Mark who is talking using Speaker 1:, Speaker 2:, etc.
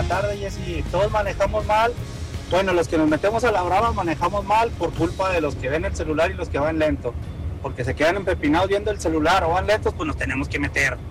Speaker 1: Buena tarde, Jessy. Todos manejamos mal. Bueno, los que nos metemos a la brava manejamos mal por culpa de los que ven el celular y los que van lento. Porque se quedan empepinados viendo el celular o van lentos, pues nos tenemos que meter.